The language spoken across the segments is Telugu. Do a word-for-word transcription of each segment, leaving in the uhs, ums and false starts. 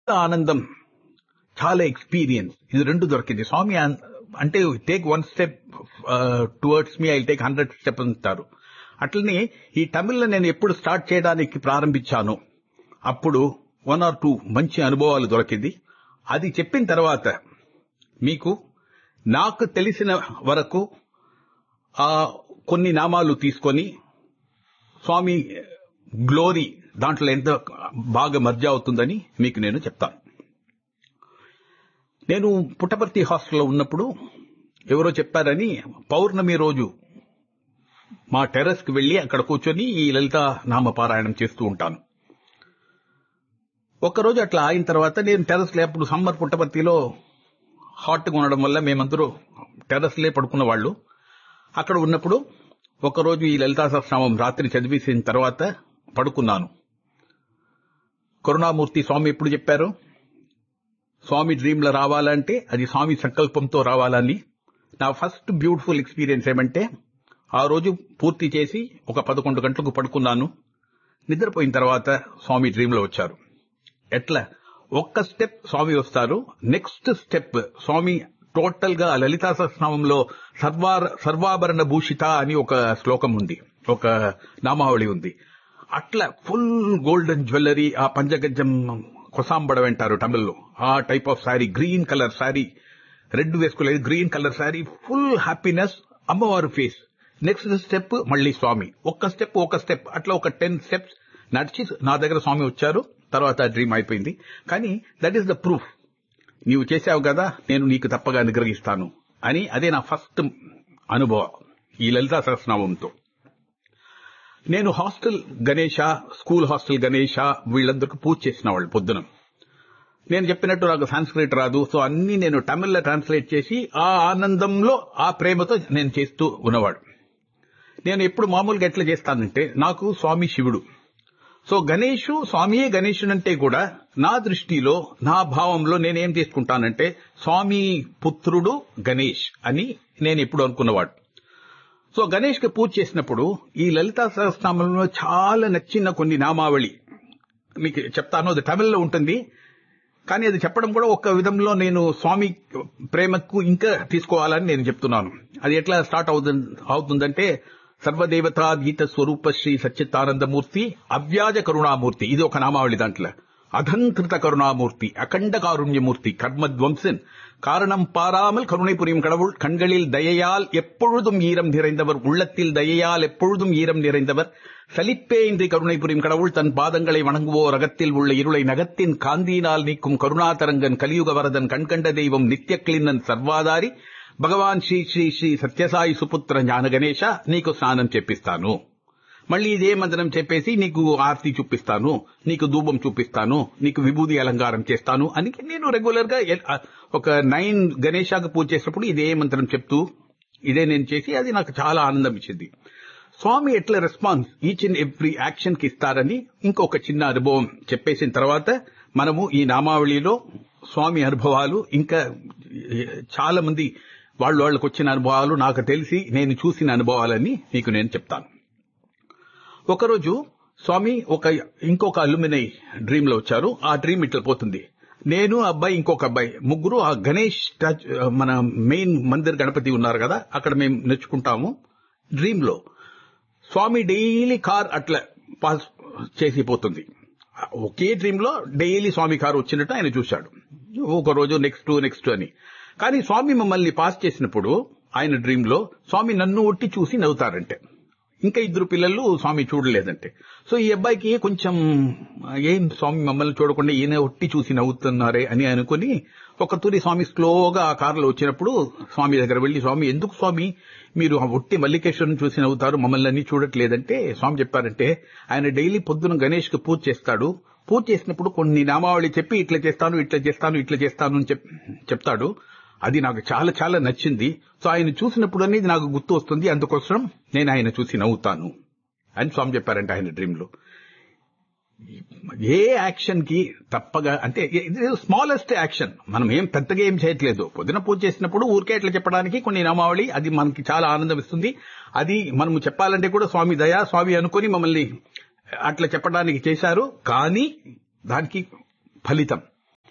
ఆనందం, చాలా ఎక్స్పీరియన్స్, ఇది రెండు దొరికింది. స్వామి అంటే take one step towards me, I take hundred step అంటారు. అట్లనే ఈ తమిళ్లో నేను ఎప్పుడు స్టార్ట్ చేయడానికి ప్రారంభించాను అప్పుడు వన్ ఆర్ టూ మంచి అనుభవాలు దొరికింది. అది చెప్పిన తర్వాత మీకు నాకు తెలిసిన వరకు ఆ కొన్ని నామాలు తీసుకొని స్వామి గ్లోరీ దాంట్లో ఎంత బాగా మర్జ అవుతుందని మీకు నేను చెప్తాను. నేను పుట్టపర్తి హాస్టల్లో ఉన్నప్పుడు ఎవరో చెప్పారని పౌర్ణమి రోజు మా టెర్రస్ కి వెళ్లి అక్కడ కూర్చొని ఈ లలిత నామ పారాయణం చేస్తూ ఉంటాను. ఒక్కరోజు అట్లా అయిన తర్వాత నేను టెర్రస్ లే, అప్పుడు సమ్మర్ పుట్టపర్తిలో హాట్గా ఉండడం వల్ల మేమందరూ టెర్రస్ లే పడుకున్న వాళ్ళు. అక్కడ ఉన్నప్పుడు ఒకరోజు ఈ లలితా సహస్రనామం రాత్రి చదివేసిన తర్వాత పడుకున్నాను. కరుణామూర్తి స్వామి ఎప్పుడు చెప్పారు, స్వామి డ్రీమ్ లో రావాలంటే అది స్వామి సంకల్పంతో రావాలని. నా ఫస్ట్ బ్యూటిఫుల్ ఎక్స్పీరియన్స్ ఏమంటే ఆ రోజు పూర్తి చేసి ఒక పదకొండు గంటలకు పడుకున్నాను. నిద్రపోయిన తర్వాత స్వామి డ్రీమ్ లో వచ్చారు. ఎట్లా ఒక్క స్టెప్ స్వామి వస్తారు, నెక్స్ట్ స్టెప్ స్వామి టోటల్ గా లలితా సహస్రనామంలో సర్వార సర్వాభరణ భూషిత అని ఒక శ్లోకం ఉంది, ఒక నామావళి ఉంది. అట్లా ఫుల్ గోల్డెన్ జ్యువెలరీ, ఆ పంచగజ్జం కొసాంబడ అంటారు తమిళ్లో, ఆ type of sari, green colour sari, red వేసుకోలేదు, green colour sari, full happiness, అమ్మవారు ఫేస్. నెక్స్ట్ స్టెప్ మళ్లీ స్వామి, ఒక్క స్టెప్ ఒక స్టెప్ అట్లా ఒక టెన్ స్టెప్స్ నడిచి నా దగ్గర స్వామి వచ్చారు. తర్వాత డ్రీమ్ అయిపోయింది. కానీ దట్ ఈస్ ద ప్రూఫ్, నీవు చేశావు కదా, నేను నీకు తప్పగా అనుగ్రహిస్తాను అని. అదే నా ఫస్ట్ అనుభవం ఈ లలితా సహస్రనామంతో. నేను hostel Ganesha, school hostel Ganesha వీళ్ళందరికీ పూజ చేసిన వాళ్ళు పొద్దున. నేను చెప్పినట్టు నాకు సాంస్క్రిట్ రాదు, సో అన్ని నేను తమిళ్లో ట్రాన్స్లేట్ చేసి ఆ ఆనందంలో ఆ ప్రేమతో నేను చేస్తూ ఉన్నవాడు. నేను ఎప్పుడు మామూలుగా ఎట్లా చేస్తానంటే, నాకు స్వామి శివుడు, సో గణేషు స్వామియే గణేశునంటే కూడా నా దృష్టిలో నా భావంలో నేనేం తీసుకుంటానంటే స్వామి పుత్రుడు గణేష్ అని నేను ఎప్పుడు అనుకున్నవాడు. సో గణేష్ కి పూజ చేసినప్పుడు ఈ లలితా సహస్రనామంలో చాలా నచ్చిన కొన్ని నామావళి మీకు చెప్తాను. అది తమిళ్లో ఉంటుంది, కానీ అది చెప్పడం కూడా ఒక విధంలో నేను స్వామి ప్రేమకు ఇంకా తీసుకోవాలని నేను చెప్తున్నాను. అది ఎట్లా స్టార్ట్ అవుతుందంటే, సర్వదేవతాగీత స్వరూప శ్రీ సచ్చిదానందమూర్తి అవ్యాజ కరుణామూర్తి, ఇది ఒక నామావళి. దాంట్లో అధంకృత కరుణామూర్తి, అఖండ కారుణ్యమూర్తి, కర్మధ్వంసన్, காரணம் பாராமல் கருணை புரியும் கடவுள், கண்களில் தயையால் எப்பொழுதும் ஈரம் நிறைந்தவர், உள்ளத்தில் தயையால் எப்பொழுதும் ஈரம் நிறைந்தவர், சலிப்பே இன்றி கருணை புரியும் கடவுள், தன் பாதங்களை வணங்குவோர் அகத்தில் உள்ள இருளை நகத்தின் காந்தியினால் நீக்கும் கருணாதரங்கன், கலியுக வரதன், கண்கண்ட தெய்வம், நித்ய கிளின்னன், సర్వాధారి భగవాన్ శ్రీ శ్రీ శ్రీ సత్యసాయి సుపుత్ర జ్ఞాన గణేశ, నీకు స్నానం చెప్పిస్తాను, మళ్ళీ ఇదే మంత్రం చెప్పేసి నీకు ఆర్తి చూపిస్తాను, నీకు ధూపం చూపిస్తాను, నీకు విభూది అలంకారం చేస్తాను అని నేను రెగ్యులర్ గా ఒక నైన్ గణేశాకు పూజ చేసినప్పుడు ఇదే మంత్రం చెప్తూ ఇదే నేను చేసి, అది నాకు చాలా ఆనందం ఇచ్చింది. స్వామి ఎట్లా response each and every action కి ఇస్తారని ఇంకొక చిన్న అనుభవం చెప్పేసిన తర్వాత మనము ఈ నామావళిలో స్వామి అనుభవాలు ఇంకా చాలా మంది వాళ్ళు వాళ్ళకు వచ్చిన అనుభవాలు, నాకు తెలిసి నేను చూసిన అనుభవాలని మీకు నేను చెప్తాను. ఒకరోజు స్వామి ఒక ఇంకొక అల్యూమినై డ్రీమ్ లో వచ్చారు. ఆ డ్రీమ్ ఇట్లా పోతుంది, నేను అబ్బాయి ఇంకొక అబ్బాయి ముగ్గురు ఆ గణేష్ మన మెయిన్ మందిర్ గణపతి ఉన్నారు కదా, అక్కడ మేము నడుచుకుంటాము. డ్రీమ్ లో స్వామి డైలీ కార్ అట్లా పాస్ చేసిపోతుంది. ఒకే డ్రీమ్ లో డైలీ స్వామి కారు వచ్చినట్టు ఆయన చూశాడు. ఒక రోజు నెక్స్ట్ నెక్స్ట్ అని. కానీ స్వామి మమ్మల్ని పాస్ చేసినప్పుడు ఆయన డ్రీమ్ లో స్వామి నన్ను ఒట్టి చూసి నవ్వుతారంటే, ఇంకా ఇద్దరు పిల్లలు స్వామి చూడలేదంటే. సో ఈ అబ్బాయికి కొంచెం ఏం స్వామి మమ్మల్ని చూడకుండా ఈయన ఒట్టి చూసి నవ్వుతున్నారే అని అనుకుని ఒక తూరి స్వామి స్లోగా ఆ కారులో వచ్చినప్పుడు స్వామి దగ్గర వెళ్లి, స్వామి ఎందుకు స్వామి మీరు ఒట్టి మల్లికేశ్వరం చూసి నవ్వుతారు, మమ్మల్ని అన్ని చూడట్లేదంటే స్వామి చెప్పారంటే, ఆయన డైలీ పొద్దున గణేష్ కు పూజ చేస్తాడు. పూజ చేసినప్పుడు కొన్ని నామావళి చెప్పి ఇట్లా చేస్తాను ఇట్లా చేస్తాను ఇట్లా చేస్తాను అని చెప్తాడు. అది నాకు చాలా చాలా నచ్చింది. సో ఆయన చూసినప్పుడు అనేది నాకు గుర్తు వస్తుంది, అందుకోసం నేను ఆయన చూసి నవ్వుతాను అని స్వామి చెప్పారంటే ఆయన డ్రీమ్ లో. ఏ యాక్షన్ కి తప్పగా అంటే స్మాలెస్ట్ యాక్షన్, మనం ఏం పెద్దగా ఏం చేయట్లేదు. పొద్దున పూజ చేసినప్పుడు ఊరికే ఇట్లా చెప్పడానికి కొన్ని నామావళి, అది మనకి చాలా ఆనందం ఇస్తుంది. అది మనము చెప్పాలంటే కూడా స్వామి దయా, స్వామి అనుకుని మమ్మల్ని అట్లా చెప్పడానికి చేశారు. కానీ దానికి ఫలితం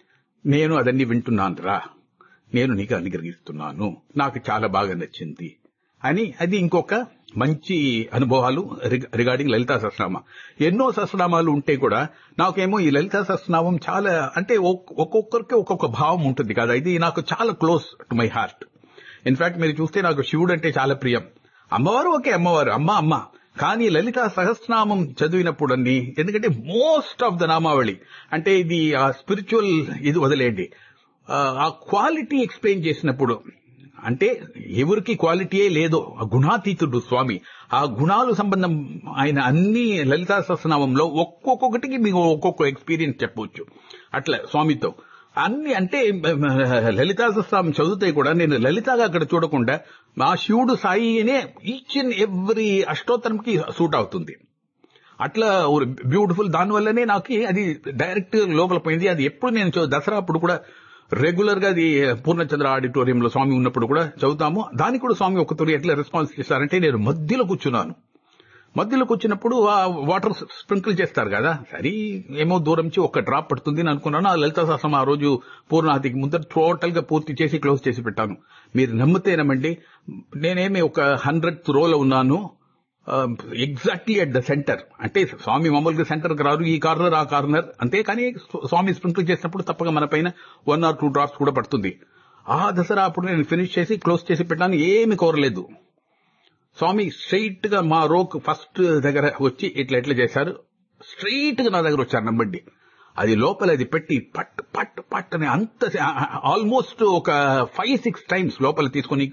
నేను అదన్నీ వింటున్నాను రా, నేను నీకు అనుగ్రహిస్తున్నాను, నాకు చాలా బాగా నచ్చింది అని. అది ఇంకొక మంచి అనుభవాలు రిగార్డింగ్ లలితా సహస్రనామ. ఎన్నో సహస్రనామాలు ఉంటే కూడా నాకేమో ఈ లలితా సహస్రనామం చాలా అంటే ఒక్కొక్కరికి ఒక్కొక్క భావం ఉంటుంది కదా, ఇది నాకు చాలా close to my heart. In fact మీరు చూస్తే నాకు శివుడు అంటే చాలా ప్రియం. అమ్మవారు ఒకే అమ్మవారు, అమ్మ అమ్మ. కానీ లలితా సహస్రనామం చదివినప్పుడు అన్ని, ఎందుకంటే మోస్ట్ ఆఫ్ ద నామావళి అంటే ఇది ఆ స్పిరిచువల్ ఇది వదిలేండి, ఆ క్వాలిటీ ఎక్స్ప్లెయిన్ చేసినప్పుడు, అంటే ఎవరికి క్వాలిటీయే లేదో ఆ గుణాతీతుడు స్వామి, ఆ గుణాలు సంబంధం ఆయన అన్ని లలితా సహస్రనామంలో ఒక్కొక్కటికి మీకు ఒక్కొక్క ఎక్స్పీరియన్స్ చెప్పవచ్చు. అట్లా స్వామితో అన్ని అంటే లలితా సహస్రనామం చదివితే కూడా నేను లలితగా అక్కడ చూడకుండా ఆ శివుడు సాయినే ఈచ్ అండ్ ఎవ్రీ అష్టోత్తరంకి సూట్ అవుతుంది. అట్లా బ్యూటిఫుల్. దానివల్లనే నాకు అది డైరెక్ట్ లోపల పోయింది. అది ఎప్పుడు నేను దసరా అప్పుడు కూడా రెగ్యులర్ గా అది పూర్ణచంద్ర ఆడిటోరియంలో స్వామి ఉన్నప్పుడు కూడా చదువుతాము. దానికి కూడా స్వామి ఒక తొలి ఎట్లా రెస్పాన్స్ చేస్తారంటే, నేను మధ్యలో కూర్చున్నాను, మధ్యలో కూర్చున్నప్పుడు ఆ వాటర్ స్ప్రింకిల్ చేస్తారు కదా, సరే ఏమో దూరం నుంచి ఒక డ్రాప్ పడుతుంది అని అనుకున్నాను. ఆ లలితా సహస్రం ఆ రోజు పూర్ణాహతికి ముందర టోటల్ గా పూర్తి చేసి క్లోజ్ చేసి పెట్టాను. మీరు నమ్మితేనమండి, నేనేమి ఒక హండ్రెడ్ రోలో ఉన్నాను, ఎగ్జాక్ట్లీ అట్ ద సెంటర్. అంటే స్వామి మామూలుగా సెంటర్కి రారు, ఈ కార్నర్ ఆ కార్నర్ అంతే. కానీ స్వామి స్ప్రింకిల్ చేసినప్పుడు తప్పగా మన పైన వన్ ఆర్ టూ డ్రాప్స్ కూడా పడుతుంది. ఆ దసరా అప్పుడు నేను ఫినిష్ చేసి క్లోజ్ చేసి పెట్టాను, ఏమి కోరలేదు. స్వామి స్ట్రైట్ గా మా రోక్ ఫస్ట్ దగ్గర వచ్చి ఇట్లా ఎట్లా చేశారు, స్ట్రైట్ గా నా దగ్గర వచ్చారు. నమ్మండి, అది లోపల అది పెట్టి పట్ పట్ పట్ అని అంత ఆల్మోస్ట్ ఒక ఫైవ్ సిక్స్ టైమ్స్ లోపల తీసుకుని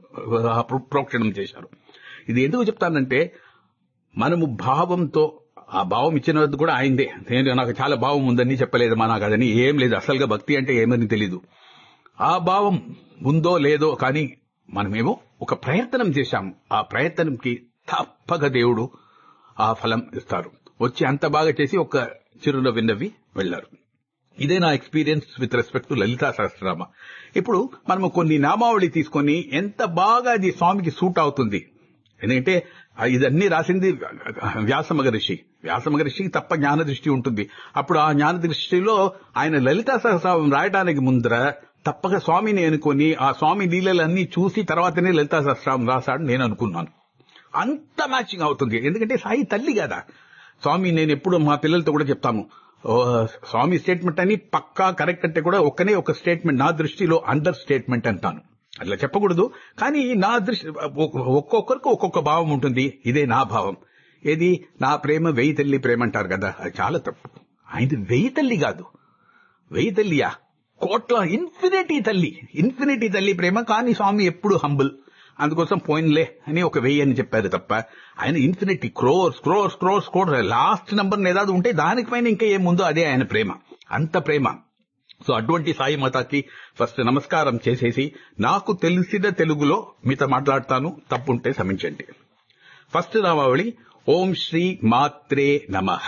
ప్రోక్షణం చేశారు. ఇది ఎందుకు చెప్తానంటే, మనము భావంతో, ఆ భావం ఇచ్చినది కూడా ఆయనదే. నేను నాకు చాలా భావం ఉందని చెప్పలేదు, మా నాకు అదని ఏం లేదు. అసలుగా భక్తి అంటే ఏమని తెలీదు. ఆ భావం ఉందో లేదో కానీ మనమేమో ఒక ప్రయత్నం చేశాము. ఆ ప్రయత్నంకి తప్పక దేవుడు ఆ ఫలం ఇస్తారు. వచ్చి అంత బాగా చేసి ఒక చిరునవ్వు విన్నవి వెళ్లారు. ఇదే నా experience with respect to Lalitha Sahasranama. ఇప్పుడు మనము కొన్ని నామావళి తీసుకొని ఎంత బాగా అది స్వామికి సూట్ అవుతుంది. ఎందుకంటే ఇదన్నీ రాసింది వ్యాస మహర్షి. వ్యాస మహర్షికి తప్ప జ్ఞాన దృష్టి ఉంటుంది. అప్పుడు ఆ జ్ఞాన దృష్టిలో ఆయన లలితా సహస్రనామం రాయడానికి ముందర తప్పక స్వామిని అనుకుని ఆ స్వామి లీలలన్నీ చూసి తర్వాతనే లలితా సహస్రనామం రాశాడు నేను అనుకున్నాను. అంత మ్యాచింగ్ అవుతుంది. ఎందుకంటే సాయి తల్లి కదా స్వామి. నేను ఎప్పుడు మా పిల్లలతో కూడా చెప్తాము, స్వామి స్టేట్మెంట్ అని పక్కా కరెక్ట్ అంటే కూడా ఒక్కనే ఒక స్టేట్మెంట్, నా దృష్టిలో అండర్ స్టేట్మెంట్ అంటాను. అట్లా చెప్పకూడదు, కానీ నా దృష్టి ఒక్కొక్కరికి ఒక్కొక్క భావం ఉంటుంది. ఇదే నా భావం. ఏది నా ప్రేమ వెయ్యి తల్లి ప్రేమ అంటారు కదా, అది చాలా తప్పు. ఆయనది వెయ్యి తల్లి కాదు, వెయ్యి తల్లియా కోట్ల ఇన్ఫినిటీ తల్లి, ఇన్ఫినిటీ తల్లి ప్రేమ. కానీ స్వామి ఎప్పుడు హంబుల్, అందుకోసం పోయిన్లే అని ఒక వెయ్యి అని చెప్పారు తప్ప ఆయన infinity crores crores crores crores last number ఏదాది ఉంటే దానిపైన ఇంకా ఏముందో అదే ఆయన ప్రేమ, అంత ప్రేమ. సో అటువంటి సాయి మాతాకి ఫస్ట్ నమస్కారం చేసేసి నాకు తెలిసిన తెలుగులో మీతో మాట్లాడతాను, తప్పుంటే క్షమించండి. ఫస్ట్ నామావళి ఓం శ్రీ మాత్రే నమః.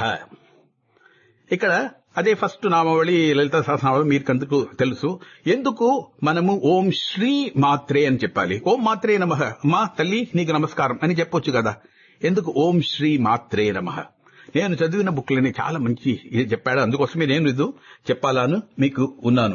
ఇక్కడ అదే ఫస్ట్ నామావళి లలితా సహస్రనామావళి మీకందుకు తెలుసు. ఎందుకు మనము ఓం శ్రీ మాత్రే అని చెప్పాలి? ఓం మాత్రే నమః, మా తల్లి నీకు నమస్కారం అని చెప్పొచ్చు కదా. ఎందుకు ఓం శ్రీ మాత్రే నమః? నేను చదివిన బుక్లని చాలా మంచి ఇది చెప్పాడు, అందుకోసమే నేను ఇది చెప్పాలను మీకు ఉన్నాను.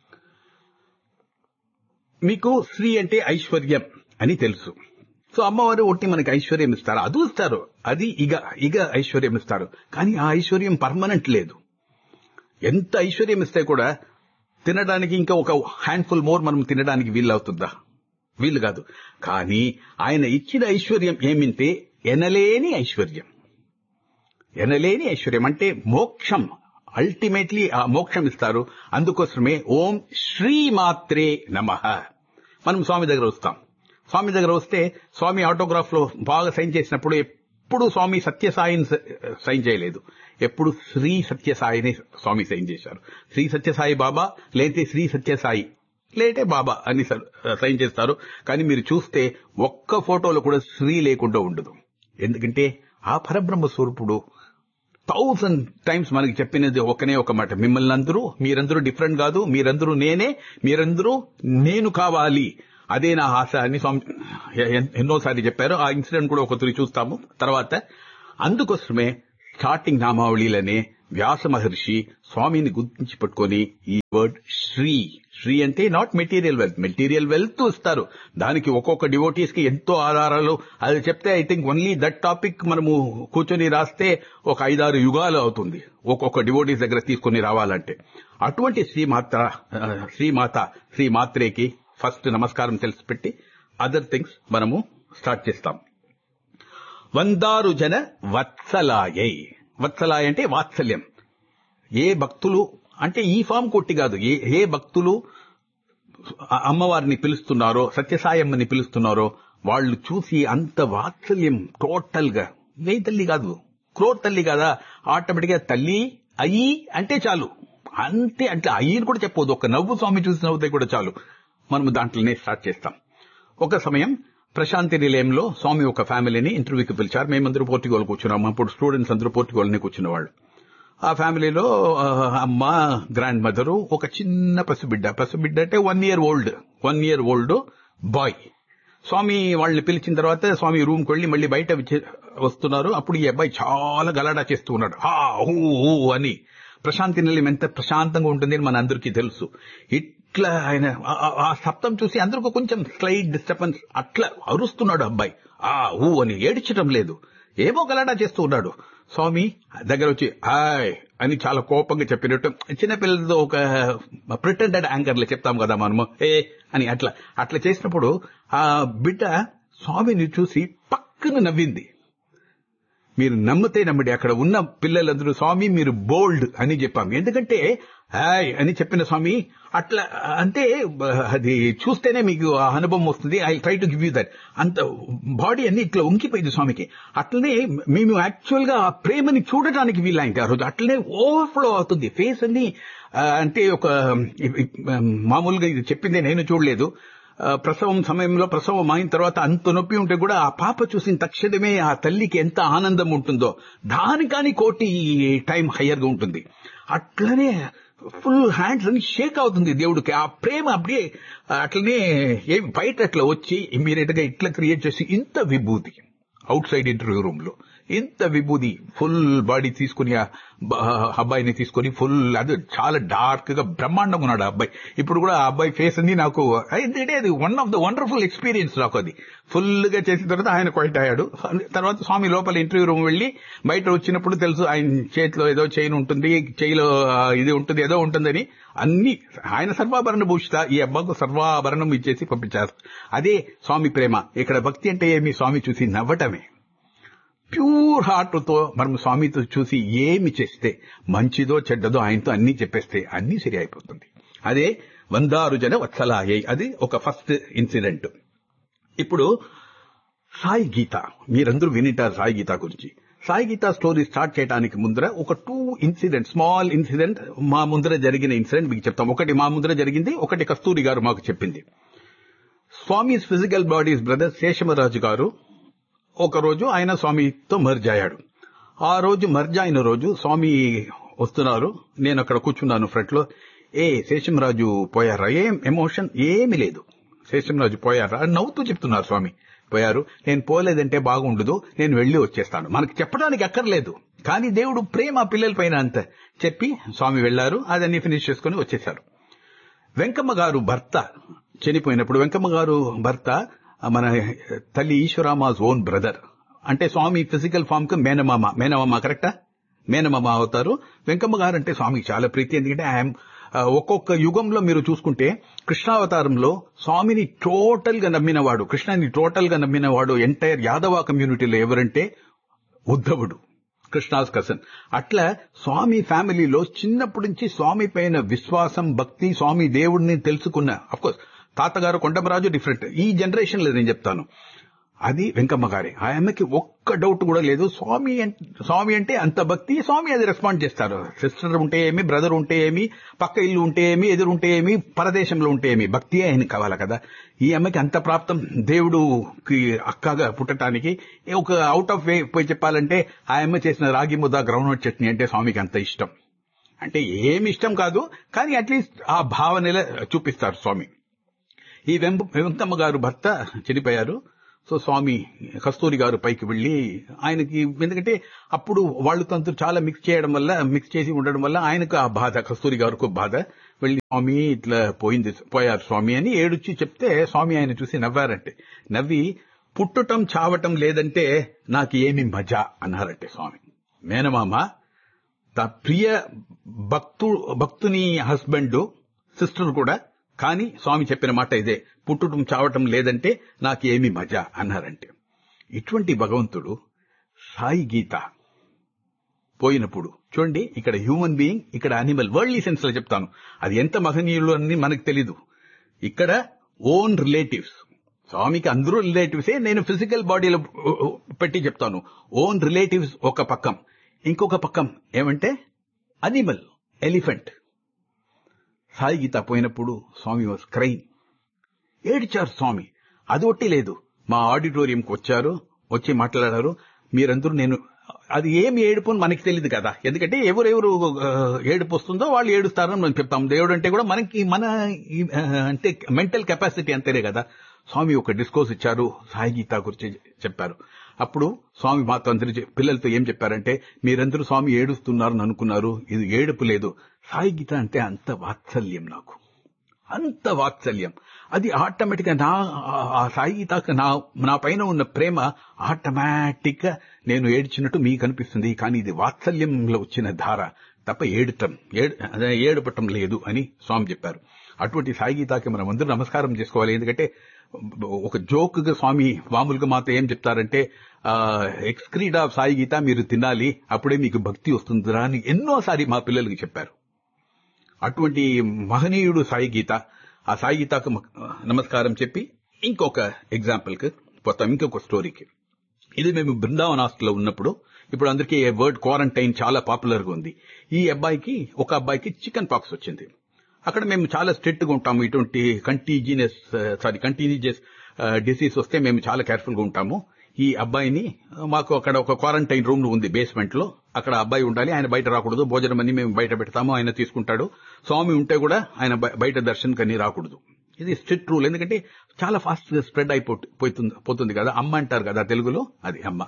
మీకు శ్రీ అంటే ఐశ్వర్యం అని తెలుసు. సో అమ్మవారు ఒట్టి మనకి ఐశ్వర్యం ఇస్తారు, అది ఇస్తారు, అది ఇగ ఇగ ఐశ్వర్యం ఇస్తారు. కానీ ఆ ఐశ్వర్యం పర్మనెంట్ లేదు. ఎంత ఐశ్వర్యం ఇస్తే కూడా తినడానికి ఇంకా ఒక హ్యాండ్ఫుల్ మోర్ మనం తినడానికి వీలు అవుతుందా? వీలు కాదు. కానీ ఆయన ఇచ్చిన ఐశ్వర్యం ఏమింటే ఎనలేని ఐశ్వర్యం. ఎనలేని ఐశ్వర్యం అంటే మోక్షం. అల్టిమేట్లీ ఆ మోక్షం ఇస్తారు. అందుకోసమే ఓం శ్రీమాత్రే నమః. మనం స్వామి దగ్గర వస్తాం. స్వామి దగ్గర వస్తే స్వామి ఆటోగ్రాఫ్ లో బాగా సైన్ చేసినప్పుడు ఎప్పుడు స్వామి సత్యసాయిని సైన్ చేయలేదు, ఎప్పుడు శ్రీ సత్యసాయిని స్వామి సైన్ చేశారు. శ్రీ సత్యసాయి బాబా లేతే శ్రీ సత్యసాయి లేటే బాబా అని సైన్ చేస్తారు. కానీ మీరు చూస్తే ఒక్క ఫోటోలో కూడా శ్రీ లేకుండా ఉండదు. ఎందుకంటే ఆ పరబ్రహ్మ స్వరూపుడు థౌసండ్ టైమ్స్ మనకి చెప్పినది ఒకనే ఒక మాట, మిమ్మల్ని అందరూ మీరందరూ డిఫరెంట్ కాదు, మీరందరూ నేనే, మీరందరూ నేను కావాలి, అదే నా ఆశ అని స్వామి ఎన్నోసారి చెప్పారు. ఆ ఇన్సిడెంట్ కూడా ఒకసారి చూస్తాము తర్వాత. అందుకోసమే స్టార్టింగ్ నామావళిలోనే వ్యాస మహర్షి స్వామిని గుర్తించి పట్టుకొని ఈ వర్డ్ శ్రీ, శ్రీ అంటే not material wealth, material wealth ఇస్తారు, దానికి ఒక్కొక్క డివోటీస్ కి ఎంతో ఆధారాలు, అది చెప్తే I think only that topic మనము కూర్చొని రాస్తే ఒక ఐదారు యుగాలు అవుతుంది ఒక్కొక్క డివోటీస్ దగ్గర తీసుకుని రావాలంటే. అటువంటి శ్రీమాత శ్రీమాత శ్రీ మాత్రేకి ఫస్ట్ నమస్కారం తెలిసిపెట్టి అదర్ థింగ్స్ మనము స్టార్ట్ చేస్తాం. వందారు జన వత్సలాయై, వత్సలాయ అంటే వాత్సల్యం. ఏ భక్తులు అంటే ఈ ఫామ్ కొట్టి కాదు, ఏ ఏ భక్తులు అమ్మవారిని పిలుస్తున్నారో, సత్యసాయమ్మని పిలుస్తున్నారో వాళ్ళు చూసి అంత వాత్సల్యం టోటల్ గా, ఏ తల్లి కాదు క్రోర్ తల్లి కదా, ఆటోమేటిక్ గా తల్లి అయ్యి అంటే చాలు, అంతే. అంటే అయ్యని కూడా చెప్పవద్దు, ఒక నవ్వు స్వామి చూసి నవ్వుతే కూడా చాలు, మనము దాంట్లోనే స్టార్ట్ చేస్తాం. ఒక సమయం ప్రశాంతి నిలయంలో స్వామి ఒక ఫ్యామిలీని ఇంటర్వ్యూకి పిలిచారు. మేమందరూ పోర్టుగోలు కూర్చున్నాము. అప్పుడు స్టూడెంట్స్ అందరూ పోర్టుగోల్ని కూర్చున్నవాళ్ళు. ఆ ఫ్యామిలీలో అమ్మ, గ్రాండ్ మదరు, ఒక చిన్న పసిబిడ్డ, పసిబిడ్డ అంటే one year old one year old bye. స్వామి వాళ్ళని పిలిచిన తర్వాత స్వామి రూమ్కి వెళ్లి మళ్ళీ బయట వస్తున్నారు. అప్పుడు ఈ అబ్బాయి చాలా గలాడా చేస్తూ ఉన్నాడు, హా హూ హూ అని. ప్రశాంతి నిలయం ఎంత ప్రశాంతంగా ఉంటుంది అని మన అందరికీ తెలుసు. ఇట్లా ఆయన ఆ శబ్దం చూసి అందరికీ కొంచెం స్లైట్ డిస్టర్బెన్స్, అట్లా అరుస్తున్నాడు అబ్బాయి, ఆ ఊ అని. ఏడ్చడం లేదు, ఏమో గలాడా చేస్తూ ఉన్నాడు. స్వామి దగ్గర వచ్చి హాయ్ అని చాలా కోపంగా చెప్పినట్టు, చిన్నపిల్లలతో ఒక ప్రిటెండెడ్ యాంకర్లు చెప్తాం కదా మనము, ఏ అని అట్లా అట్లా చేసినప్పుడు ఆ బిడ్డ స్వామిని చూసి పక్కన నవ్వింది. మీరు నమ్మితే నమ్మిడి, అక్కడ ఉన్న పిల్లలందరూ స్వామి మీరు బోల్డ్ అని చెప్పాం. ఎందుకంటే హాయ్ అని చెప్పిన స్వామి అట్లా, అంటే అది చూస్తేనే మీకు ఆ అనుభవం వస్తుంది. I try to give you that. అంత బాడీ అన్ని ఇట్లా ఉంకిపోయింది స్వామికి. అట్లనే మేము యాక్చువల్ గా ఆ ప్రేమని చూడటానికి వీలైంది ఆ రోజు. అట్లనే ఓవర్ఫ్లో అవుతుంది ఫేస్ అన్ని. అంటే ఒక మామూలుగా ఇది చెప్పిందే నేను చూడలేదు. ప్రసవం సమయంలో ప్రసవం అయిన తర్వాత అంత నొప్పి ఉంటే కూడా ఆ పాప చూసిన తక్షణమే ఆ తల్లికి ఎంత ఆనందం ఉంటుందో దానికాని కోటి టైం హయ్యర్ గా ఉంటుంది. అట్లనే ఫుల్ హ్యాండ్స్ అని షేక్ అవుతుంది దేవుడికి. ఆ ప్రేమ అప్పుడే అట్లనే ఏమి బయట అట్లా వచ్చి ఇమ్మీడియట్ గా ఇట్లా క్రియేట్ చేసి ఇంత విభూతి అవుట్ సైడ్ ఇంటర్వ్యూ రూమ్ లో ఇంత విభూది ఫుల్ బాడీ తీసుకుని అబ్బాయిని తీసుకుని ఫుల్ అది చాలా డార్క్ గా బ్రహ్మాండంగా ఉన్నాడు ఆ అబ్బాయి. ఇప్పుడు కూడా ఆ అబ్బాయి ఫేస్ అన్ని నాకు ఏంటంటే అది one of the wonderful experience నాకు. అది ఫుల్ గా చేసిన తర్వాత ఆయన క్వైట్ అయ్యాడు. తర్వాత స్వామి లోపల ఇంటర్వ్యూ రూమ్ వెళ్లి బయట వచ్చినప్పుడు తెలుసు ఆయన చేతిలో ఏదో చైన్ ఉంటుంది, చేయిలో ఇది ఉంటుంది, ఏదో ఉంటుందని. అన్ని ఆయన సర్వాభరణ భూషిత, ఈ అబ్బాయికు సర్వాభరణం ఇచ్చేసి పంపించారు. అదే స్వామి ప్రేమ. ఇక్కడ భక్తి అంటే ఏమి, స్వామి చూసి నవ్వటమే. ప్యూర్ హార్ట్ తో మనం స్వామితో చూసి ఏమి చేస్తే మంచిదో చెడ్డదో ఆయనతో అన్ని చెప్పేస్తే అన్ని సరి అయిపోతుంది. అదే వందారు జన వత్సలాయై, అది ఒక ఫస్ట్ ఇన్సిడెంట్. ఇప్పుడు సాయి గీత మీరందరూ వినిటారు సాయి గీత గురించి. సాయి గీత స్టోరీ స్టార్ట్ చేయడానికి ముందర ఒక టూ ఇన్సిడెంట్, స్మాల్ ఇన్సిడెంట్ మా ముందర జరిగిన ఇన్సిడెంట్ మీకు చెప్తాం. ఒకటి మా ముందర జరిగింది, ఒకటి కస్తూరి గారు మాకు చెప్పింది. Swami's physical bodies brother Seshamaraju గారు ఒకరోజు ఆయన స్వామితో మర్జ్ అయ్యాడు. ఆ రోజు మర్జ్ అయిన రోజు స్వామి వస్తున్నారు, నేను అక్కడ కూర్చున్నాను ఫ్రంట్ లో. ఏ శేషంరాజు పోయారా? ఏం ఎమోషన్ ఏమి లేదు. శేషంరాజు పోయారా అని నవ్వుతూ చెప్తున్నారు స్వామి. పోయారు, నేను పోలేదంటే బాగుండదు, నేను వెళ్లి వచ్చేస్తాను. మనకు చెప్పడానికి అక్కర్లేదు, కానీ దేవుడు ప్రేమ పిల్లల పైన అంత చెప్పి స్వామి వెళ్లారు. అదన్నీ ఫినిష్ చేసుకుని వచ్చేశారు. వెంకమ్మ గారు భర్త చనిపోయినప్పుడు, వెంకమ్మ గారు భర్త మన తల్లి ఈశ్వరామాజ్ ఓన్ బ్రదర్, అంటే స్వామి ఫిజికల్ ఫామ్ కు మేనమామ. మేనమామ కరెక్టా? మేనమామ అవుతారు. వెంకమ్మ గారు అంటే స్వామికి చాలా ప్రీతి. ఎందుకంటే ఆయన ఒక్కొక్క యుగంలో మీరు చూసుకుంటే కృష్ణావతారంలో స్వామిని టోటల్ గా నమ్మినవాడు, కృష్ణాన్ని టోటల్ గా నమ్మినవాడు ఎంటైర్ యాదవ కమ్యూనిటీలో ఎవరంటే ఉద్ధవుడు, కృష్ణాస్ కసన్. అట్లా స్వామి ఫ్యామిలీలో చిన్నప్పటి నుంచి స్వామి పైన విశ్వాసం, భక్తి, స్వామి దేవుడిని తెలుసుకున్న, అఫ్కోర్స్ తాతగారు కొండమరాజు డిఫరెంట్, ఈ జనరేషన్ లో నేను చెప్తాను. అది వెంకమ్మ గారి. ఆ అమ్మకి ఒక్క డౌట్ కూడా లేదు, స్వామి స్వామి అంటే అంత భక్తి, స్వామి అది రెస్పాండ్ చేస్తారు. సిస్టర్ ఉంటే ఏమి, బ్రదర్ ఉంటే ఏమి, పక్క ఇల్లు ఉంటే ఏమి, ఎదురు ఉంటే ఏమి, పరదేశంలో ఉంటే ఏమి, భక్తియే ఆయన కావాలి కదా. ఈ అమ్మకి అంత ప్రాప్తం దేవుడుకి అక్కగా పుట్టడానికి. ఒక అవుట్ ఆఫ్ వే పోయి చెప్పాలంటే ఆ అమ్మ చేసిన రాగి ముద్ద, గ్రౌండ్నట్ చట్నీ అంటే స్వామికి అంత ఇష్టం. అంటే ఏమి ఇష్టం కాదు, కానీ అట్లీస్ట్ ఆ భావనలో చూపిస్తారు స్వామి. ఈ వెంకమ్మ గారు భర్త చనిపోయారు. సో స్వామి కస్తూరి గారు పైకి వెళ్లి ఆయనకి, ఎందుకంటే అప్పుడు వాళ్ళు తంతు చాలా మిక్స్ చేయడం వల్ల, మిక్స్ చేసి ఉండడం వల్ల ఆయనకు ఆ బాధ, కస్తూరి గారికి బాధ. వెళ్లి స్వామి ఇట్లా పోయింది, పోయారు స్వామి అని ఏడుచి చెప్తే స్వామి ఆయన చూసి నవ్వారంటే, నవ్వి పుట్టుటం చావటం లేదంటే నాకు ఏమి మజా అన్నారంటే స్వామి. మేనమామ త ప్రియ భక్తు భక్తుని హస్బెండ్ సిస్టర్ కూడా, కానీ స్వామి చెప్పిన మాట ఇదే, పుట్టుటం చావటం లేదంటే నాకు ఏమి మజా అన్నారంటే. ఇటువంటి భగవంతుడు సాయి గీత పోయినప్పుడు చూడండి, ఇక్కడ హ్యూమన్ బీయింగ్, ఇక్కడ అనిమల్, వరల్డ్లీ సెన్స్ లో చెప్తాను, అది ఎంత మహనీయులు అని మనకు తెలీదు. ఇక్కడ ఓన్ రిలేటివ్స్, స్వామికి అందరూ రిలేటివ్సే, నేను ఫిజికల్ బాడీలో పెట్టి చెప్తాను. ఓన్ రిలేటివ్స్ ఒక పక్కం, ఇంకొక పక్కం ఏమంటే అనిమల్, ఎలిఫెంట్. సాయి గీత పోయినప్పుడు స్వామి వాజ్ క్రైమ్, ఏడ్చారు స్వామి. అది ఒట్టి లేదు, మా ఆడిటోరియంకి వచ్చారు, వచ్చి మాట్లాడారు. మీరందరూ, నేను అది ఏమి ఏడుపు అని మనకి తెలియదు కదా, ఎందుకంటే ఎవరెవరు ఏడుపు వస్తుందో వాళ్ళు ఏడుస్తారని మనం చెప్తాం. దేవుడు అంటే కూడా మనకి మన అంటే మెంటల్ కెపాసిటీ అంతేనే కదా. స్వామి ఒక డిస్కోర్స్ ఇచ్చారు, సాయి గీత గురించి చెప్పారు. అప్పుడు స్వామి మాతో అందరి పిల్లలతో ఏం చెప్పారంటే, మీరందరూ స్వామి ఏడుస్తున్నారని అనుకున్నారు, ఇది ఏడుపు లేదు. సాయి గీత అంటే అంత వాత్సల్యం, నాకు అంత వాత్సల్యం. అది ఆటోమేటిక్ గా నా ఆ సాయి గీత నా నా పైన ఉన్న ప్రేమ ఆటోమేటిక్ గా నేను ఏడ్చినట్టు మీకు అనిపిస్తుంది, కానీ ఇది వాత్సల్యంలో వచ్చిన ధార తప్ప ఏడుటం ఏడుపటం లేదు అని స్వామి చెప్పారు. అటువంటి సాయి గీతకి మనం అందరూ నమస్కారం చేసుకోవాలి. ఎందుకంటే ఒక జోక్ గా స్వామి మామూలుగా మాతో ఏం చెప్తారంటే, ఎక్స్క్రీడ్ ఆఫ్ సాయి గీత మీరు తినాలి, అప్పుడే మీకు భక్తి వస్తుందిరా అని ఎన్నోసారి మా పిల్లలకి చెప్పారు. అటువంటి మహనీయుడు సాయి గీత. ఆ సాయి గీతకు నమస్కారం చెప్పి ఇంకొక ఎగ్జాంపుల్ కి పోతాం, ఇంకొక స్టోరీకి. ఇది మేము బృందావన్ హాస్టల్లో ఉన్నప్పుడు, ఇప్పుడు అందరికీ వర్డ్ క్వారంటైన్ చాలా పాపులర్ గా ఉంది. ఈ అబ్బాయికి, ఒక అబ్బాయికి చికెన్ పాక్స్ వచ్చింది. అక్కడ మేము చాలా స్ట్రిక్ట్ గా ఉంటాము, ఇటువంటి కంటీజియస్ సారీ కంటీజియస్ డిసీజ్ వస్తే మేము చాలా కేర్ఫుల్ గా ఉంటాము. ఈ అబ్బాయిని, మాకు అక్కడ ఒక క్వారంటైన్ రూమ్ ఉంది బేస్మెంట్ లో, అక్కడ అబ్బాయి ఉండాలి, ఆయన బయట రాకూడదు. భోజనం అన్ని మేము బయట పెడతాము, ఆయన తీసుకుంటాడు. స్వామి ఉంటే కూడా ఆయన బయట దర్శనకు అన్ని రాకూడదు. ఇది స్ట్రిక్ట్ రూల్, ఎందుకంటే చాలా ఫాస్ట్ గా స్ప్రెడ్ అయిపోతుంది పోతుంది కదా, అమ్మ అంటారు కదా తెలుగులో, అది అమ్మ.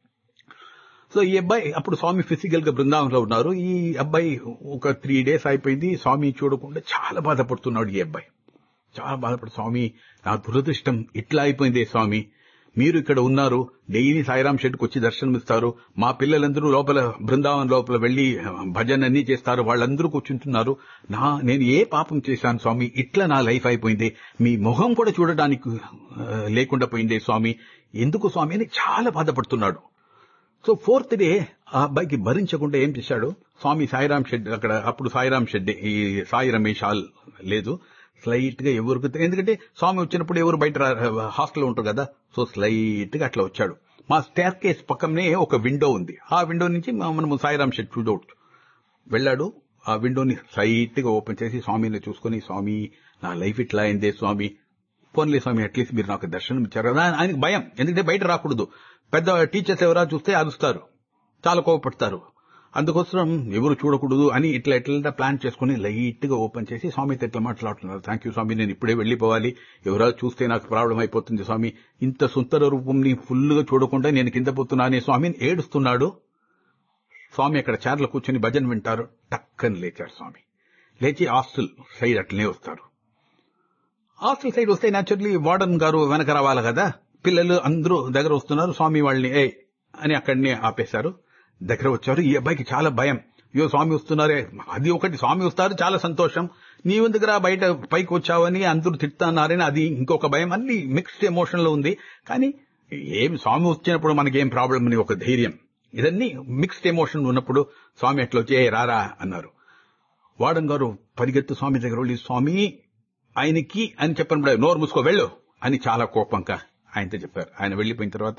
సో ఈ అబ్బాయి అప్పుడు స్వామి ఫిజికల్ గా బృందావనంలో ఉన్నారు. ఈ అబ్బాయి ఒక త్రీ డేస్ అయిపోయింది, స్వామి చూడకుండా చాలా బాధపడుతున్నాడు. ఈ అబ్బాయి చాలా బాధపడు, స్వామి నా దురదృష్టం ఇట్లా అయిపోయింది స్వామి, మీరు ఇక్కడ ఉన్నారు, డైలీ సాయిరాం షెడ్కి వచ్చి దర్శనం ఇస్తారు, మా పిల్లలందరూ లోపల బృందావన్ లోపల వెళ్లి భజన అన్ని చేస్తారు, వాళ్ళందరూ కూర్చుంటున్నారు, నా నేను ఏ పాపం చేశాను స్వామి, ఇట్లా నా లైఫ్ అయిపోయింది, మీ మొహం కూడా చూడడానికి లేకుండా పోయింది స్వామి, ఎందుకు స్వామి అని చాలా బాధపడుతున్నాడు. సో ఫోర్త్ డే ఆ అబ్బాయికి భరించకుండా ఏం చేశాడు, స్వామి సాయిరాం షెడ్, అక్కడ అప్పుడు సాయిరాం షెడ్, ఈ సాయి రమేష్ హాల్ లేదు, స్లైట్ గా ఎవరికి, ఎందుకంటే స్వామి వచ్చినప్పుడు ఎవరు బయట హాస్టల్లో ఉంటారు కదా, సో స్లైట్ గా అట్లా వచ్చాడు. మా స్టేర్ కేస్ పక్కనే ఒక విండో ఉంది, ఆ విండో నుంచి మనము సాయిరాం షెడ్ చూడవచ్చు. వెళ్ళాడు, ఆ విండోని స్లైట్ గా ఓపెన్ చేసి స్వామిని చూసుకుని, స్వామి నా లైఫ్ ఇట్లా అయిందే స్వామి, పోన్లే స్వామి అట్లీస్ట్ మీరు నాకు దర్శనం ఇచ్చారు కదా. ఆయనకు భయం, ఎందుకంటే బయట రాకూడదు, పెద్ద టీచర్స్ ఎవరా చూస్తే అరుస్తారు, చాలా కోపపడతారు, అందుకోసం ఎవరు చూడకూడదు అని ఇట్లా ఎట్లా ప్లాన్ చేసుకుని లైట్ గా ఓపెన్ చేసి స్వామితో ఎట్లా మాట్లాడుతున్నారు, థ్యాంక్ యూ స్వామి, నేను ఇప్పుడే వెళ్లిపోవాలి, ఎవరో చూస్తే నాకు ప్రాబ్లం అయిపోతుంది స్వామి, ఇంత సుందర రూపంని ఫుల్ గా చూడకుండా నేను కింద పోతున్నానే స్వామిని ఏడుస్తున్నాడు. స్వామి అక్కడ చైర్లో కూర్చొని భజన వింటారు, టక్కని లేచారు స్వామి. లేచి హాస్టల్ సైడ్ అట్లనే వస్తారు. హాస్టల్ సైడ్ వస్తే న్యాచురల్లీ వార్డన్ గారు వెనక రావాలి కదా, పిల్లలు అందరూ దగ్గర వస్తున్నారు, స్వామి వాళ్ళని ఏ అని అక్కడనే ఆపేశారు. దగ్గర వచ్చారు, ఈ అబ్బాయికి చాలా భయం, అయ్యో స్వామి వస్తున్నారే, అది ఒకటి స్వామి వస్తారు చాలా సంతోషం, నీవు దగ్గర బయట పైకి వచ్చావని అందరూ తిడుతున్నారని అది ఇంకొక భయం, అన్ని మిక్స్డ్ ఎమోషన్ లో ఉంది. కానీ ఏం స్వామి వచ్చినప్పుడు మనకేం ప్రాబ్లం అని ఒక ధైర్యం, ఇదన్నీ మిక్స్డ్ ఎమోషన్ ఉన్నప్పుడు స్వామి ఎట్లా వచ్చి ఏ రారా అన్నారు. వార్డన్ గారు పరిగెత్తు స్వామి దగ్గర వెళ్ళి, స్వామి ఆయనకి అని చెప్పినప్పుడు నోరు మూసుకో వెళ్ళు అని చాలా కోపంగా ఆయనతో చెప్పారు. ఆయన వెళ్లిపోయిన తర్వాత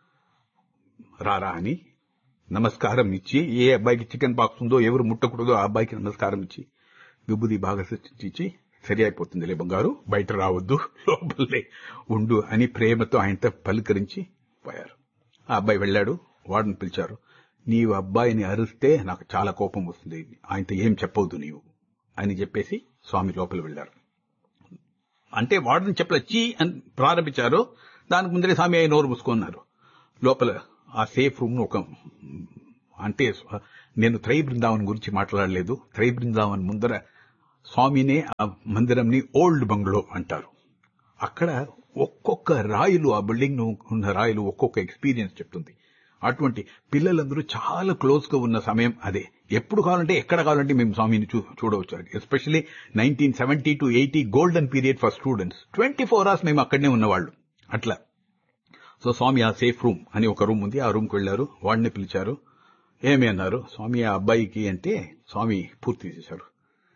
రారా అని నమస్కారం ఇచ్చి, ఏ అబ్బాయికి చికెన్ పాక్స్ ఉందో ఎవరు ముట్టకూడదో ఆ అబ్బాయికి నమస్కారం ఇచ్చి విభూది బాగా ఇచ్చి, సరి అయిపోతుంది లే బంగారు, బయట రావద్దు, లోపలే ఉండు అని ప్రేమతో ఆయనతో పలుకరించి పోయారు. ఆ అబ్బాయి వెళ్ళాడు, వాడిని పిలిచారు, నీవు అబ్బాయిని అరిస్తే నాకు చాలా కోపం వస్తుంది, ఆయనతో ఏం చెప్పవద్దు నీవు అని చెప్పేసి స్వామి లోపల వెళ్లారు. అంటే వాడిని చెప్పలే, చీ అని ప్రారంభించారు, దానికి ముందరే స్వామి అయ్యి నోరు మూసుకున్నారు. లోపల ఆ సేఫ్ రూమ్ ఒక అంటే నేను త్రై బృందావన్ గురించి మాట్లాడలేదు. త్రై బృందావన్ ముందర స్వామినే ఆ మందిరంని ఓల్డ్ బంగ్లో అంటారు. అక్కడ ఒక్కొక్క రాయిలు, ఆ బిల్డింగ్ ఉన్న రాయిలు ఒక్కొక్క ఎక్స్పీరియన్స్ చెప్తుంది. అటువంటి పిల్లలందరూ చాలా క్లోజ్ గా ఉన్న సమయం అదే. ఎప్పుడు కావాలంటే ఎక్కడ కావాలంటే మేము స్వామిని చూడవచ్చు. Especially nineteen seventy to eighty golden period for students. Twenty four hours మేము అక్కడనే ఉన్నవాళ్ళు. అట్లా సో స్వామి ఆ సేఫ్ రూమ్ అని ఒక రూమ్ ఉంది, ఆ రూమ్కి వెళ్లారు. వాడిని పిలిచారు. ఏమి అన్నారు? స్వామి ఆ అబ్బాయికి అంటే స్వామి పూర్తి చేశారు.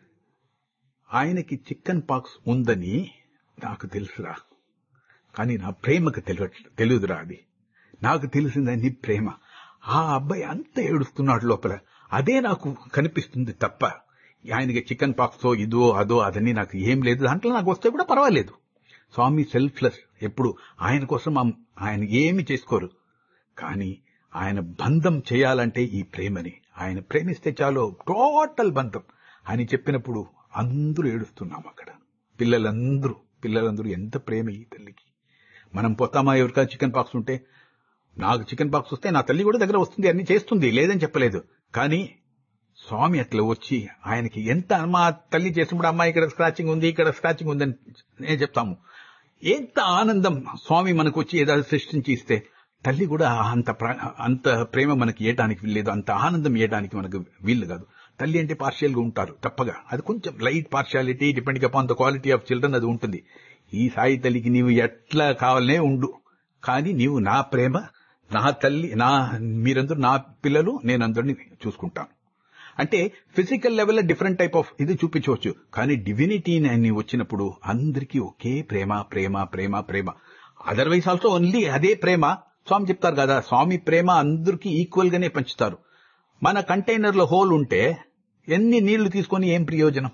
ఆయనకి చికెన్ పాక్స్ ఉందని నాకు తెలుసురా, కానీ నా ప్రేమకు తెలియదురా. అది నాకు తెలిసిందని ప్రేమ. ఆ అబ్బాయి అంత ఏడుస్తున్నాడు లోపల. అదే నాకు కనిపిస్తుంది తప్ప ఆయనకి చికెన్ పాక్సో ఇదో అదో అదని నాకు ఏం లేదు. దాంట్లో నాకు వస్తే కూడా పర్వాలేదు. స్వామి సెల్ఫ్లెస్. ఎప్పుడు ఆయన కోసం ఆయన ఏమి చేసుకోరు. కానీ ఆయన బంధం చేయాలంటే ఈ ప్రేమని, ఆయన ప్రేమిస్తే చాలు టోటల్ బంధం అని చెప్పినప్పుడు అందరూ ఏడుస్తున్నాం అక్కడ. పిల్లలందరూ పిల్లలందరూ ఎంత ప్రేమ ఈ తల్లికి. మనం పోతామా ఎవరికైనా చికెన్ పాక్స్ ఉంటే? నాకు చికెన్ పాక్స్ వస్తే నా తల్లి కూడా దగ్గర వస్తుంది, అన్ని చేస్తుంది, లేదని చెప్పలేదు. కానీ స్వామి అట్లా వచ్చి ఆయనకి ఎంత, మా తల్లి చేసినప్పుడు అమ్మాయి ఇక్కడ స్క్రాచింగ్ ఉంది, ఇక్కడ స్క్రాచింగ్ ఉందని నేను చెప్తాము. ఎంత ఆనందం స్వామి మనకు వచ్చి ఏదైనా సృష్టించి ఇస్తే. తల్లి కూడా అంత అంత ప్రేమ మనకి ఇవ్వడానికి వీల్లేదు, అంత ఆనందం ఇవ్వడానికి మనకు వీలు కాదు. తల్లి అంటే పార్షియల్ గా ఉంటారు తప్పగా. అది కొంచెం light partiality, depending upon the quality of children అది ఉంటుంది. ఈ సాయి తల్లికి నీవు ఎట్లా కావాలనే ఉండు, కానీ నీవు నా ప్రేమ, నా తల్లి, నా మీరందరూ నా పిల్లలు, నేను అందరినీ చూసుకుంటాను అంటే physical level different type of ఇది చూపించవచ్చు. కానీ డివినిటీ అని వచ్చినప్పుడు అందరికీ ఒకే ప్రేమ ప్రేమ ప్రేమ ప్రేమ. అదర్వైజ్ ఆల్సో ఓన్లీ అదే ప్రేమ. స్వామి చెప్తారు కదా, స్వామి ప్రేమ అందరికీ ఈక్వల్ గానే పంచుతారు. మన కంటైనర్ లో హోల్ ఉంటే ఎన్ని నీళ్లు తీసుకొని ఏం ప్రయోజనం?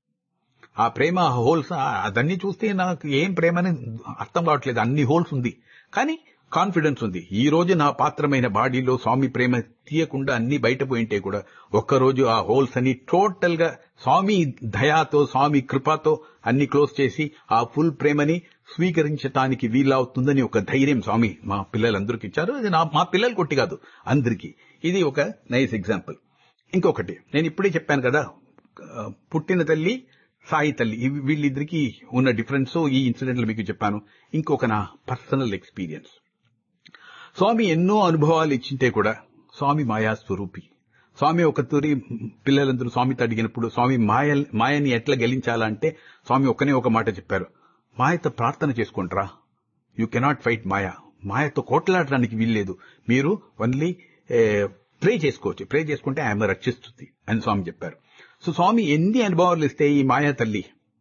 ఆ ప్రేమ హోల్స్ అదన్నీ చూస్తే నాకు ఏం ప్రేమని అర్థం కావట్లేదు. అన్ని హోల్స్ ఉంది కానీ కాన్ఫిడెన్స్ ఉంది. ఈ రోజు నా పాత్రమైన బాడీలో స్వామి ప్రేమ తీయకుండా అన్ని బయట పోయింటే కూడా ఒక్కరోజు ఆ హోల్స్ అన్ని టోటల్ గా స్వామి దయాతో, స్వామి కృపతో అన్ని క్లోజ్ చేసి ఆ ఫుల్ ప్రేమని స్వీకరించడానికి వీలవుతుందని ఒక ధైర్యం స్వామి మా పిల్లలందరికీ ఇచ్చారు. అది మా పిల్లలు కొట్టి కాదు, అందరికీ. ఇది ఒక నైస్ ఎగ్జాంపుల్. ఇంకొకటి నేను ఇప్పుడే చెప్పాను కదా, పుట్టిన తల్లి, సాయి తల్లి, వీళ్ళిద్దరికి ఉన్న డిఫరెన్స్ ఈ ఇన్సిడెంట్ లో మీకు చెప్పాను. ఇంకొక నా పర్సనల్ ఎక్స్పీరియన్స్. స్వామి ఎన్నో అనుభవాలు ఇచ్చింటే కూడా స్వామి మాయా స్వరూపి. స్వామి ఒక తూరి పిల్లలందరూ స్వామితో అడిగినప్పుడు స్వామి మాయ మాయని ఎట్లా గెలించాలంటే స్వామి ఒక్కనే ఒక మాట చెప్పారు, మాయతో ప్రార్థన చేసుకుంటారా, యూ కెనాట్ ఫైట్ మాయా. మాయతో కోట్లాడడానికి వీల్లేదు, మీరు ఓన్లీ ప్రే చేసుకోవచ్చు, ప్రే చేసుకుంటే ఆమె రక్షిస్తుంది అని స్వామి చెప్పారు. సో స్వామి ఎన్ని అనుభవాలు ఇస్తే ఈ మాయా తల్లి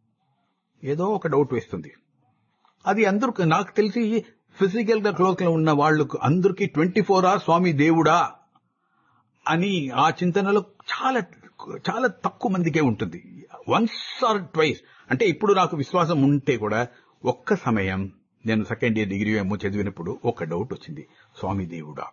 ఏదో ఒక డౌట్ వేస్తుంది. అది అందరూ నాకు తెలిసి ఫిజికల్ గా క్లోజ్ లో ఉన్న వాళ్ళకు అందరికీ ట్వంటీ ఫోర్ అవర్స్ స్వామి దేవుడా అని ఆ చింతనలో చాలా చాలా తక్కువ మందికే ఉంటుంది. వన్స్ ఆర్ ట్వైస్ అంటే ఇప్పుడు నాకు విశ్వాసం ఉంటే కూడా ఒక్క సమయం నేను సెకండ్ ఇయర్ డిగ్రీ ఏమో చదివినప్పుడు ఒక డౌట్ వచ్చింది, స్వామి దేవుడా.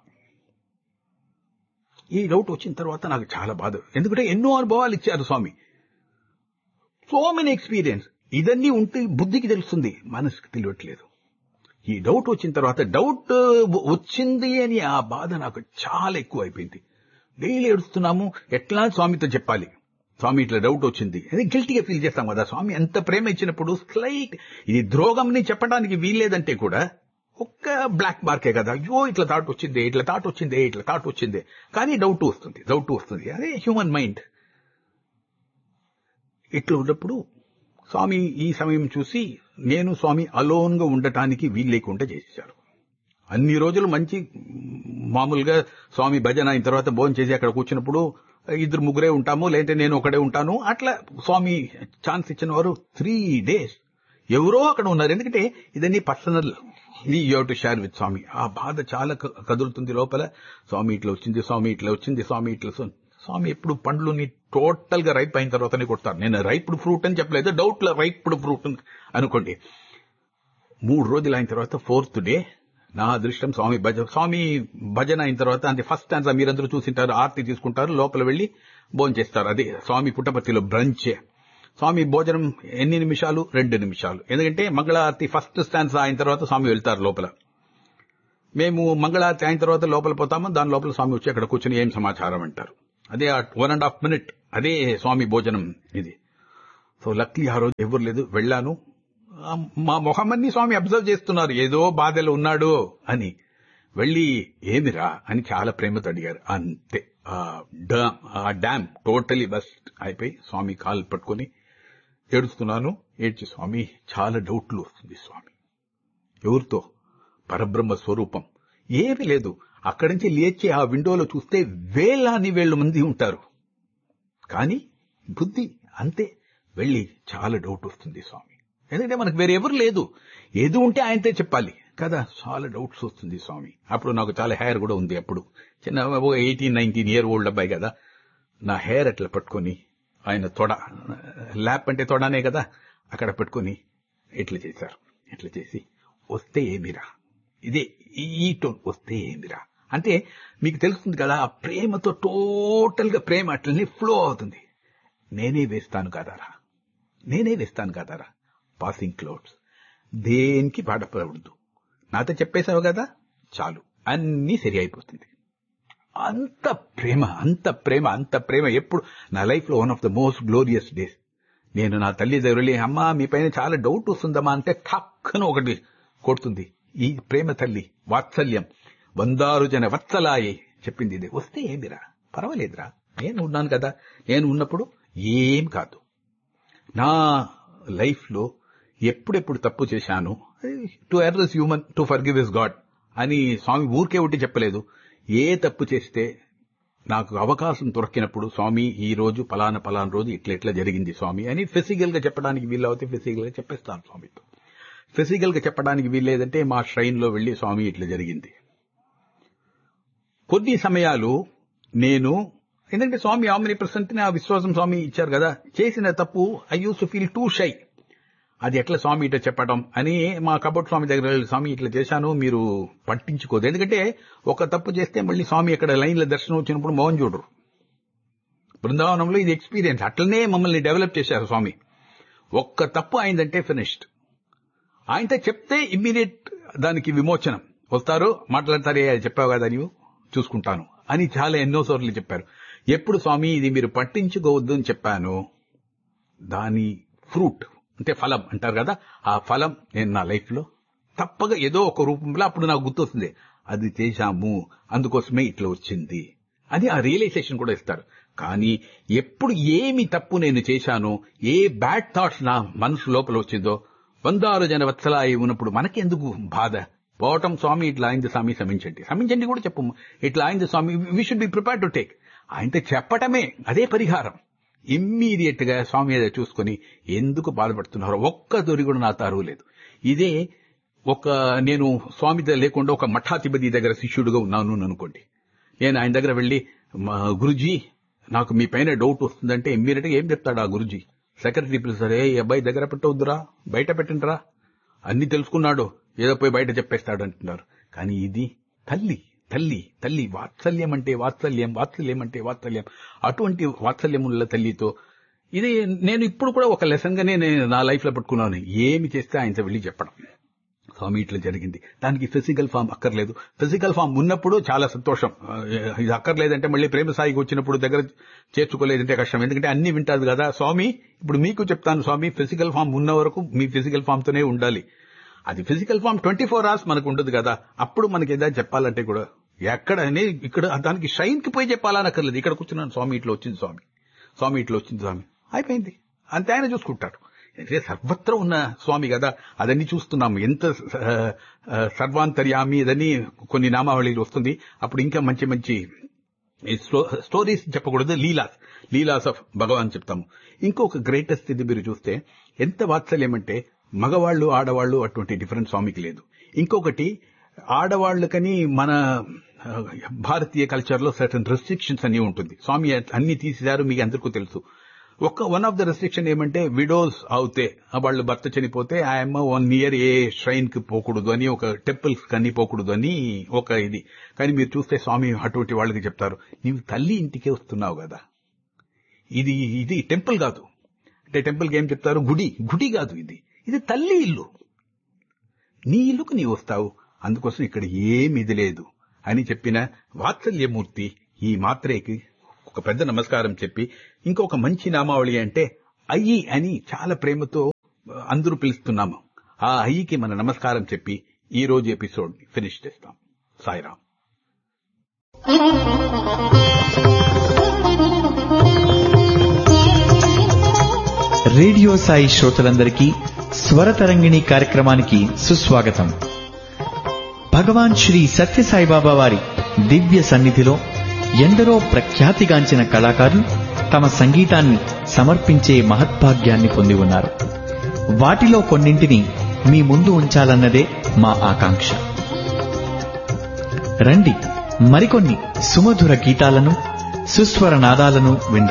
ఈ డౌట్ వచ్చిన తర్వాత నాకు చాలా బాధ. ఎందుకంటే ఎన్నో అనుభవాలు ఇచ్చారు స్వామి, సో మెనీ ఎక్స్పీరియన్స్. ఇదన్నీ ఉంటే బుద్ధికి తెలుస్తుంది, మనసుకి తెలియట్లేదు. ఈ డౌట్ వచ్చిన తర్వాత డౌట్ వచ్చింది అని ఆ బాధ నాకు చాలా ఎక్కువ అయిపోయింది. డైలీ ఏడుస్తున్నాము, ఎట్లా స్వామితో చెప్పాలి, స్వామి ఇట్లా డౌట్ వచ్చింది అది గిల్టీగా ఫీల్ చేస్తాం కదా. స్వామి ఎంత ప్రేమ ఇచ్చినప్పుడు స్లైట్ ఇది ద్రోగంని చెప్పడానికి వీల్లేదంటే కూడా ఒక్క బ్లాక్ మార్కే కదా, అయ్యో ఇట్లా థాట్ వచ్చిందే, ఇట్లా థాట్ వచ్చిందే, ఇట్లా థాట్ వచ్చిందే, కానీ డౌట్ వస్తుంది, డౌట్ వస్తుంది. అదే హ్యూమన్ మైండ్. ఇట్లా ఉన్నప్పుడు స్వామి ఈ సమయం చూసి నేను స్వామి అలోన్ గా ఉండటానికి వీలు లేకుండా చేశారు. అన్ని రోజులు మంచి మామూలుగా స్వామి భజన అయిన తర్వాత భోజనం చేసి అక్కడ కూర్చున్నప్పుడు ఇద్దరు ముగ్గురే ఉంటాము, లేదంటే నేను ఒకడే ఉంటాను. అట్లా స్వామి ఛాన్స్ ఇచ్చిన వారు త్రీ డేస్ ఎవరో అక్కడ ఉన్నారు. ఎందుకంటే ఇదన్నీ పర్సనల్, ఇది you have to share with స్వామి. ఆ బాధ చాలా కదులుతుంది లోపల. స్వామి ఇట్లా వచ్చింది, స్వామి ఇట్లా వచ్చింది, స్వామి ఇట్లా. స్వామి ఎప్పుడు పండ్లుని టోటల్ గా రైప్ అయిన తర్వాతనే కొడతారు. నేను రైప్డ్ ఫ్రూట్ అని చెప్పలేదు, డౌట్ లో రైప్డ్ ఫ్రూట్ అనుకోండి. మూడు రోజులు అయిన తర్వాత ఫోర్త్ డే నా అదృష్టం స్వామి భజ స్వామి భజన అయిన తర్వాత అంటే ఫస్ట్ ఛాన్స్ మీరందరూ చూసింటారు, ఆర్తి తీసుకుంటారు, లోపల వెళ్లి భోజనం చేస్తారు. అదే స్వామి పుట్టపర్తిలో బ్రంచ్. స్వామి భోజనం ఎన్ని నిమిషాలు? రెండు నిమిషాలు. ఎందుకంటే మంగళారతి ఫస్ట్ స్టాన్స్ అయిన తర్వాత స్వామి వెళ్తారు లోపల. మేము మంగళారతి అయిన తర్వాత లోపల పోతాము. దాని లోపల స్వామి వచ్చి అక్కడ కూర్చొని ఏం సమాచారం అంటారు. అదే వన్ అండ్ హాఫ్ మినిట్ అదే స్వామి భోజనం ఇది. సో లక్లీ ఆ రోజు ఎవరు లేదు, వెళ్ళాను. మా మొహమ్మన్ని స్వామి అబ్జర్వ్ చేస్తున్నారు, ఏదో బాధలో ఉన్నాడు అని. వెళ్ళి ఏమిరా అని చాలా ప్రేమతో అడిగారు. అంతే ఆ డ్యామ్ టోటలీ బస్ట్ అయిపోయి స్వామి కాలు పట్టుకుని ఏడుస్తున్నాను. ఏడ్చి స్వామి చాలా డౌట్లు వస్తుంది స్వామి. ఎవరితో? పరబ్రహ్మ స్వరూపం. ఏమీ లేదు. అక్కడి నుంచి లేచి ఆ విండోలో చూస్తే వేలాని వేళ్ల మంది ఉంటారు, కానీ బుద్ధి అంతే. వెళ్ళి చాలా డౌట్ వస్తుంది స్వామి. ఎందుకంటే మనకు వేరే ఎవరు లేదు, ఏది ఉంటే ఆయనతో చెప్పాలి కదా. చాలా డౌట్స్ వస్తుంది స్వామి. అప్పుడు నాకు చాలా హెయిర్ కూడా ఉంది. అప్పుడు చిన్న ఎయిటీన్ నైన్టీన్ ఇయర్ ఓల్డ్ అబ్బాయి కదా. నా హెయిర్ అట్లా పట్టుకొని ఆయన తొడ, ల్యాప్ అంటే తొడనే కదా, అక్కడ పెట్టుకుని ఇట్లా చేశారు. ఇట్లా చేసి వస్తే ఏమిరా, ఇదే ఈ టోన్, వస్తే ఏమిరా అంటే మీకు తెలుస్తుంది కదా. ఆ ప్రేమతో టోటల్ గా ప్రేమ అట్లనే ఫ్లో అవుతుంది. నేనే వేస్తాను కదారా, నేనే వేస్తాను కదారా. పాసింగ్ క్లౌడ్స్, దేనికి బాధపడవద్దు, నాతో చెప్పేశావు కదా చాలు, అన్నీ సరి అయిపోతుంది. అంత ప్రేమ, అంత ప్రేమ, అంత ప్రేమ. ఎప్పుడు నా లైఫ్ లో one of the most glorious days. నేను నా తల్లి దగ్గర అమ్మా మీ పైన చాలా డౌట్ వస్తుందమ్మా అంటే ఠక్కున ఒకటి కొడుతుంది. ఈ ప్రేమ తల్లి వాత్సల్యం వందారు జన వత్సలాయే చెప్పింది ఇదే. వస్తే ఏమిరా, పర్వాలేదురా, నేను ఉన్నాను కదా. నేను ఉన్నప్పుడు ఏం కాదు. నా లైఫ్ లో ఎప్పుడెప్పుడు తప్పు చేశాను, to er is human, to forgive is God అని స్వామి ఊరికే ఒకటి చెప్పలేదు. ఏ తప్పు చేస్తే నాకు అవకాశం దొరికినప్పుడు స్వామి ఈ రోజు పలానా పలానా రోజు ఇట్లా ఇట్లా జరిగింది స్వామి అని ఫిజికల్ గా చెప్పడానికి వీలవుతే ఫిజికల్ గా చెప్పేస్తాను స్వామితో. ఫిజికల్ గా చెప్పడానికి వీల్లేదంటే మా శ్రైన్ లో వెళ్లి స్వామి ఇట్లా జరిగింది. కొన్ని సమయాలు నేను, ఎందుకంటే స్వామి ఆమ్ని ప్రసెంట్ ఆ విశ్వాసం స్వామి ఇచ్చారు కదా, చేసిన తప్పు I use to feel two shy. అది ఎట్లా స్వామి ఇట్లా చెప్పడం అని మా కబోర్డ్ స్వామి దగ్గర వెళ్ళి స్వామి ఇట్లా చేశాను మీరు పట్టించుకోదు. ఎందుకంటే ఒక తప్పు చేస్తే మళ్ళీ స్వామి ఇక్కడ లైన్ల దర్శనం వచ్చినప్పుడు మౌన్ చూడరు. బృందావనంలో ఇది ఎక్స్పీరియన్స్, అట్లనే మమ్మల్ని డెవలప్ చేశారు స్వామి. ఒక్క తప్పు అయిందంటే ఫినిష్డ్. ఆయనతో చెప్తే ఇమ్మీడియట్ దానికి విమోచనం. వస్తారు, మాట్లాడతారే చెప్పావు కదా నీవు చూసుకుంటాను అని చాలా ఎన్నోసార్లు చెప్పారు. ఎప్పుడు స్వామి ఇది మీరు పట్టించుకోవద్దు అని చెప్పాను, దాని ఫ్రూట్ అంటే ఫలం అంటారు కదా, ఆ ఫలం నేను నా లైఫ్ లో తప్పగా ఏదో ఒక రూపంలో అప్పుడు నాకు గుర్తొస్తుంది, అది చేశాము అందుకోసమే ఇట్లా వచ్చింది అని ఆ రియలైజేషన్ కూడా ఇస్తారు. కానీ ఎప్పుడు ఏమి తప్పు నేను చేశానో, ఏ బ్యాడ్ థాట్స్ నా మనసు లోపల వచ్చిందో, వందారు జన వత్సలాయి ఉన్నప్పుడు మనకెందుకు బాధ పోవటం. స్వామి ఇట్లా అయింది స్వామి క్షమించండి, క్షమించండి కూడా చెప్పము, ఇట్లా అయింది స్వామి, we should be prepare to take. ఆయనతో చెప్పటమే అదే పరిహారం. ఇమ్మీడియట్ గా స్వామి ఏదో చూసుకుని ఎందుకు బాధపడుతున్నారో ఒక్క దొరి కూడా నా తారువు లేదు. ఇదే ఒక నేను స్వామి దగ్గర లేకుండా ఒక మఠాధిపతి దగ్గర శిష్యుడిగా ఉన్నాను అనుకోండి. నేను ఆయన దగ్గర వెళ్లి గురుజీ నాకు మీ పైన డౌట్ వస్తుందంటే ఇమ్మీడియట్ గా ఏం చెప్తాడు ఆ గురుజీ? సెక్రటరీ పిలుస్తారే, ఈ అబ్బాయి దగ్గర పెట్టవద్దురా, బయట పెట్టండిరా, అన్ని తెలుసుకున్నాడు, ఏదో పోయి బయట చెప్పేస్తాడు అంటున్నారు. కానీ ఇది తల్లి తల్లి తల్లి వాత్సల్యం అంటే వాత్సల్యం, వాత్సల్యం అంటే వాత్సల్యం. అటువంటి వాత్సల్యముల తల్లితో ఇది నేను ఇప్పుడు కూడా ఒక లెసన్ గానే నేను నా లైఫ్ లో పట్టుకున్నాను. ఏమి చేస్తే ఆయనతో వెళ్లి చెప్పడం, స్వామి ఇట్లా జరిగింది. దానికి ఫిజికల్ ఫామ్ అక్కర్లేదు. ఫిజికల్ ఫామ్ ఉన్నప్పుడు చాలా సంతోషం. ఇది అక్కర్లేదంటే మళ్ళీ ప్రేమ స్థాయికి వచ్చినప్పుడు దగ్గర చేర్చుకోలేదంటే కష్టం. ఎందుకంటే అన్ని వింటారు కదా స్వామి. ఇప్పుడు మీకు చెప్తాను స్వామి, ఫిజికల్ ఫామ్ ఉన్న వరకు మీ ఫిజికల్ ఫామ్ తోనే ఉండాలి. అది physical form twenty four hours మనకు ఉండదు కదా. అప్పుడు మనకి ఏదైనా చెప్పాలంటే కూడా ఎక్కడనే ఇక్కడ దానికి షైన్ కి పోయి చెప్పాలని అక్కర్లేదు. ఇక్కడ కూర్చున్నాను, స్వామి ఇట్లా వచ్చింది స్వామి, స్వామి ఇట్లా వచ్చింది స్వామి, అయిపోయింది అంతే. ఆయన చూసుకుంటారు. సర్వత్రా ఉన్న స్వామి కదా, అదన్నీ చూస్తున్నాము. ఎంత సర్వాంతర్యామి అదని కొన్ని నామావళిలు వస్తుంది. అప్పుడు ఇంకా మంచి మంచి స్టోరీస్ చెప్పకూడదు, లీలాస్ లీలాస్ ఆఫ్ భగవాన్ చెప్తాము. ఇంకొక గ్రేటెస్ట్ ఇది మీరు చూస్తే ఎంత వాత్సల్యం అంటే మగవాళ్లు ఆడవాళ్లు అటువంటి డిఫరెన్స్ స్వామికి లేదు. ఇంకొకటి ఆడవాళ్లకని మన భారతీయ కల్చర్ లో సర్టన్ రెస్ట్రిక్షన్స్ అన్ని ఉంటుంది. స్వామి అన్ని తీసేశారు, మీకు అందరికీ తెలుసు. ఒక వన్ ఆఫ్ ద రెస్ట్రిక్షన్ ఏమంటే విడోస్ అవుతే, వాళ్ళు భర్త చనిపోతే ఆయమ్మ వన్ ఇయర్ ఏ ష్రైన్ కి పోకూడదు అని, ఒక టెంపుల్స్ కన్నీ పోకూడదు అని ఒక ఇది. కానీ మీరు చూస్తే స్వామి అటువంటి వాళ్ళకి చెప్తారు, నీవు తల్లి ఇంటికే వస్తున్నావు కదా, ఇది ఇది టెంపుల్ కాదు. అంటే టెంపుల్కి ఏం చెప్తారు? గుడి. గుడి కాదు ఇది, ఇది తల్లి ఇల్లు. నీ ఇల్లుకు నీ వస్తావు, అందుకోసం ఇక్కడ ఏమి ఇది లేదు అని చెప్పిన వాత్సల్యమూర్తి ఈ మాత్రేకి ఒక పెద్ద నమస్కారం చెప్పి, ఇంకొక మంచి నామావళి అంటే అయ్యి అని చాలా ప్రేమతో అందరూ పిలుస్తున్నాము. ఆ అయ్యికి మన నమస్కారం చెప్పి ఈ రోజు ఎపిసోడ్ ఫినిష్ చేస్తాం. సాయిరాం. రేడియో సాయి శ్రోతలందరికీ స్వరతరంగిణి కార్యక్రమానికి సుస్వాగతం. భగవాన్ శ్రీ సత్యసాయిబాబా వారి దివ్య సన్నిధిలో ఎందరో ప్రఖ్యాతిగాంచిన కళాకారులు తమ సంగీతాన్ని సమర్పించే మహద్భాగ్యాన్ని పొంది ఉన్నారు. వాటిలో కొన్నింటిని మీ ముందు ఉంచాలన్నదే మా ఆకాంక్ష. రండి, మరికొన్ని సుమధుర గీతాలను, సుస్వర నాదాలను విందాం.